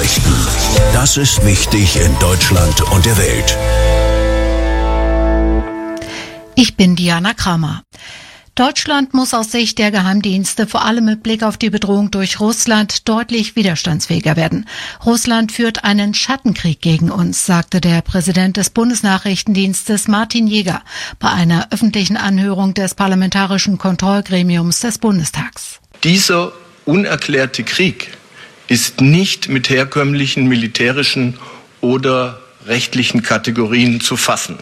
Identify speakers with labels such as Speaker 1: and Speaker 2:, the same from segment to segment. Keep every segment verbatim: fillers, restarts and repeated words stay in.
Speaker 1: Nachrichten. Das ist wichtig in Deutschland und der Welt.
Speaker 2: Ich bin Diana Kramer. Deutschland muss aus Sicht der Geheimdienste vor allem mit Blick auf die Bedrohung durch Russland deutlich widerstandsfähiger werden. Russland führt einen Schattenkrieg gegen uns, sagte der Präsident des Bundesnachrichtendienstes Martin Jäger bei einer öffentlichen Anhörung des Parlamentarischen Kontrollgremiums des Bundestags.
Speaker 3: Dieser unerklärte Krieg ist nicht mit herkömmlichen militärischen oder rechtlichen Kategorien zu fassen.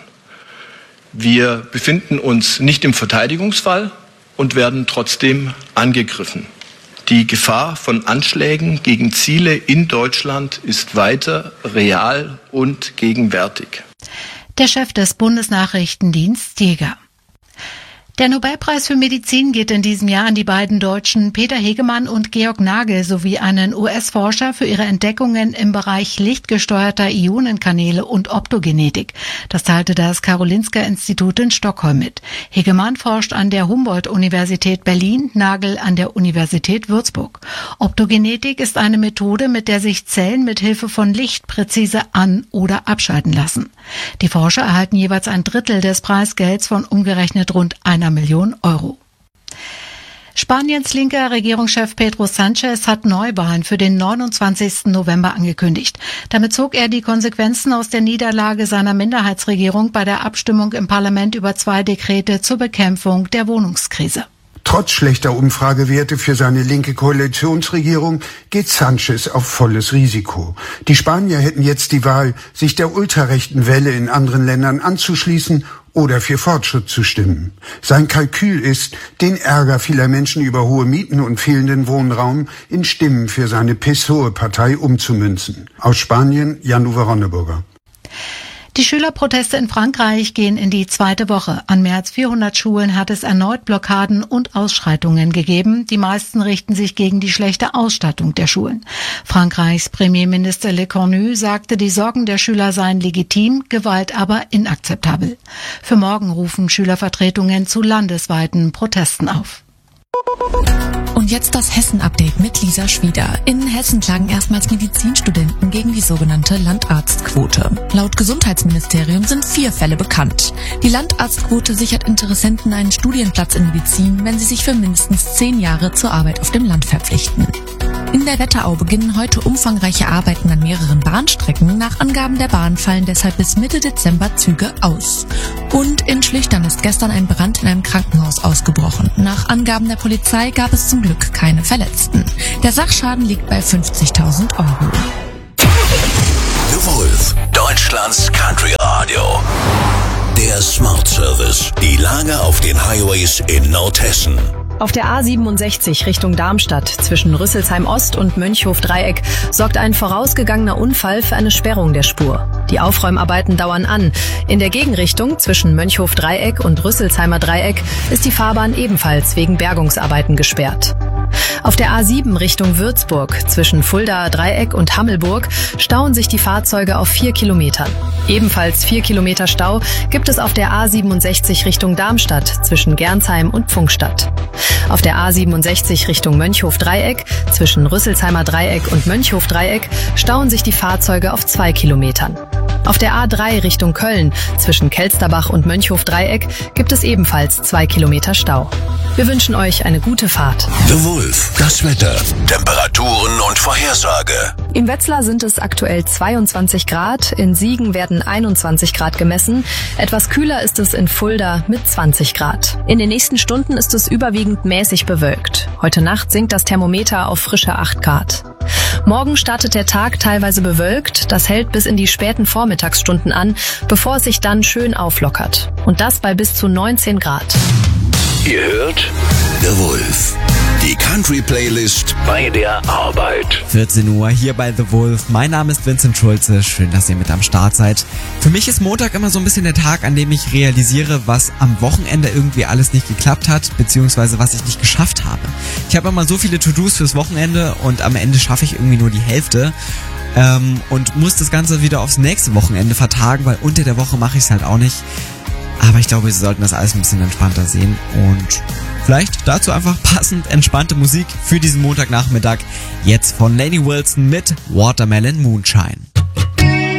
Speaker 3: Wir befinden uns nicht im Verteidigungsfall und werden trotzdem angegriffen. Die Gefahr von Anschlägen gegen Ziele in Deutschland ist weiter real und gegenwärtig.
Speaker 2: Der Chef des Bundesnachrichtendienstes Jäger. Der Nobelpreis für Medizin geht in diesem Jahr an die beiden Deutschen Peter Hegemann und Georg Nagel sowie einen U S-Forscher für ihre Entdeckungen im Bereich lichtgesteuerter Ionenkanäle und Optogenetik. Das teilte das Karolinska-Institut in Stockholm mit. Hegemann forscht an der Humboldt-Universität Berlin, Nagel an der Universität Würzburg. Optogenetik ist eine Methode, mit der sich Zellen mit Hilfe von Licht präzise an- oder abschalten lassen. Die Forscher erhalten jeweils ein Drittel des Preisgelds von umgerechnet rund einer Million Euro. Spaniens linker Regierungschef Pedro Sánchez hat Neuwahlen für den neunundzwanzigsten November angekündigt. Damit zog er die Konsequenzen aus der Niederlage seiner Minderheitsregierung bei der Abstimmung im Parlament über zwei Dekrete zur Bekämpfung der Wohnungskrise.
Speaker 4: Trotz schlechter Umfragewerte für seine linke Koalitionsregierung geht Sánchez auf volles Risiko. Die Spanier hätten jetzt die Wahl, sich der ultrarechten Welle in anderen Ländern anzuschließen oder für Fortschritt zu stimmen. Sein Kalkül ist, den Ärger vieler Menschen über hohe Mieten und fehlenden Wohnraum in Stimmen für seine P S O E-Partei umzumünzen. Aus Spanien, Jan-Uwe Ronneburger.
Speaker 2: Die Schülerproteste in Frankreich gehen in die zweite Woche. An mehr als vierhundert Schulen hat es erneut Blockaden und Ausschreitungen gegeben. Die meisten richten sich gegen die schlechte Ausstattung der Schulen. Frankreichs Premierminister Le Cornu sagte, die Sorgen der Schüler seien legitim, Gewalt aber inakzeptabel. Für morgen rufen Schülervertretungen zu landesweiten Protesten auf.
Speaker 5: Und jetzt das Hessen-Update mit Lisa Schwieder. In Hessen klagen erstmals Medizinstudenten gegen die sogenannte Landarztquote. Laut Gesundheitsministerium sind vier Fälle bekannt. Die Landarztquote sichert Interessenten einen Studienplatz in Medizin, wenn sie sich für mindestens zehn Jahre zur Arbeit auf dem Land verpflichten. In der Wetterau beginnen heute umfangreiche Arbeiten an mehreren Bahnstrecken. Nach Angaben der Bahn fallen deshalb bis Mitte Dezember Züge aus. Und in Schlüchtern ist gestern ein Brand in einem Krankenhaus ausgebrochen. Nach Angaben der Polizei gab es zum Glück keine Verletzten. Der Sachschaden liegt bei fünfzigtausend Euro.
Speaker 1: The Wolf, Deutschlands Country Radio. Der Smart Service. Die Lage auf den Highways in Nordhessen.
Speaker 6: Auf der A siebenundsechzig Richtung Darmstadt zwischen Rüsselsheim Ost und Mönchhof-Dreieck sorgt ein vorausgegangener Unfall für eine Sperrung der Spur. Die Aufräumarbeiten dauern an. In der Gegenrichtung zwischen Mönchhof-Dreieck und Rüsselsheimer Dreieck ist die Fahrbahn ebenfalls wegen Bergungsarbeiten gesperrt. Auf der A sieben Richtung Würzburg zwischen Fuldaer Dreieck und Hammelburg stauen sich die Fahrzeuge auf vier Kilometern. Ebenfalls vier Kilometer Stau gibt es auf der A siebenundsechzig Richtung Darmstadt zwischen Gernsheim und Pfungstadt. Auf der A siebenundsechzig Richtung Mönchhof-Dreieck zwischen Rüsselsheimer Dreieck und Mönchhof-Dreieck stauen sich die Fahrzeuge auf zwei Kilometern. Auf der A drei Richtung Köln zwischen Kelsterbach und Mönchhof-Dreieck gibt es ebenfalls zwei Kilometer Stau. Wir wünschen euch eine gute Fahrt.
Speaker 1: The Wolf, das Wetter, Temperaturen und Vorhersage.
Speaker 6: Im Wetzlar sind es aktuell zweiundzwanzig Grad, in Siegen werden einundzwanzig Grad gemessen. Etwas kühler ist es in Fulda mit zwanzig Grad. In den nächsten Stunden ist es überwiegend mäßig bewölkt. Heute Nacht sinkt das Thermometer auf frische acht Grad. Morgen startet der Tag teilweise bewölkt, das hält bis in die späten Vormittagsstunden an, bevor es sich dann schön auflockert. Und das bei bis zu neunzehn Grad.
Speaker 1: Ihr hört The Wolf, die Country-Playlist bei der Arbeit.
Speaker 7: vierzehn Uhr hier bei The Wolf. Mein Name ist Vincent Schulze. Schön, dass ihr mit am Start seid. Für mich ist Montag immer so ein bisschen der Tag, an dem ich realisiere, was am Wochenende irgendwie alles nicht geklappt hat, beziehungsweise was ich nicht geschafft habe. Ich habe immer so viele To-Dos fürs Wochenende und am Ende schaffe ich irgendwie nur die Hälfte. Ähm, und muss das Ganze wieder aufs nächste Wochenende vertagen, weil unter der Woche mache ich es halt auch nicht. Aber ich glaube, wir sollten das alles ein bisschen entspannter sehen und Vielleicht dazu einfach passend entspannte Musik für diesen Montagnachmittag. Jetzt von Lainey Wilson mit Watermelon Moonshine.